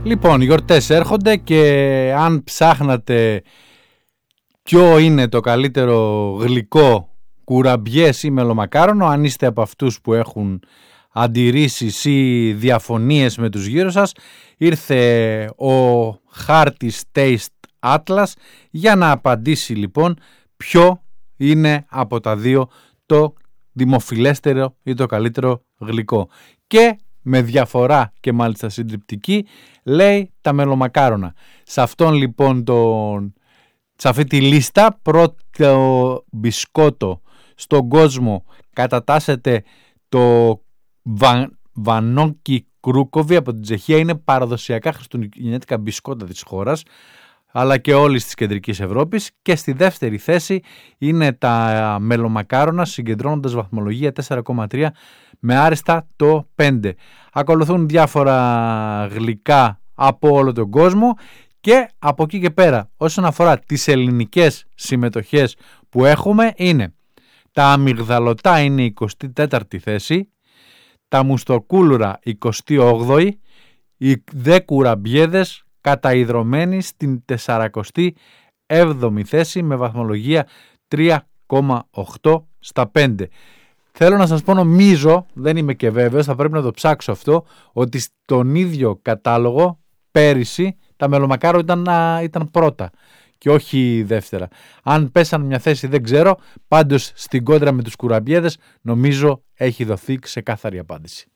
Λοιπόν, οι γιορτές έρχονται και αν ψάχνατε ποιο είναι το καλύτερο γλυκό, κουραμπιές ή μελομακάρονο, αν είστε από αυτούς που έχουν αντιρρήσεις ή διαφωνίες με τους γύρω σας, ήρθε ο χάρτης Taste Atlas για να απαντήσει λοιπόν ποιο είναι από τα δύο το δημοφιλέστερο ή το καλύτερο γλυκό. Και με διαφορά και μάλιστα συντριπτική λέει τα μελομακάρονα. Σε αυτόν λοιπόν σε αυτή τη λίστα πρώτο μπισκότο στον κόσμο κατατάσσεται το Βανόκι Κρούκοβι από την Τσεχία. Είναι παραδοσιακά χριστουγεννιάτικα μπισκότα της χώρας αλλά και όλης της κεντρικής Ευρώπης, και στη δεύτερη θέση είναι τα μελομακάρονα συγκεντρώνοντας βαθμολογία 4,3 με άριστα το 5. Ακολουθούν διάφορα γλυκά από όλο τον κόσμο και από εκεί και πέρα όσον αφορά τις ελληνικές συμμετοχές που έχουμε είναι τα αμυγδαλωτά είναι η 24η θέση, τα μουστοκούλουρα 28η, οι δε κουραμπιέδες καταϊδρωμένοι στην 47η θέση με βαθμολογία 3,8 στα 5. Θέλω να σας πω, νομίζω, δεν είμαι και βέβαιος, θα πρέπει να το ψάξω αυτό, ότι στον ίδιο κατάλογο πέρυσι τα μελομακάρονα ήταν πρώτα και όχι δεύτερα. Αν πέσαν μια θέση δεν ξέρω, πάντως στην κόντρα με τους κουραμπιέδες νομίζω έχει δοθεί ξεκάθαρη απάντηση.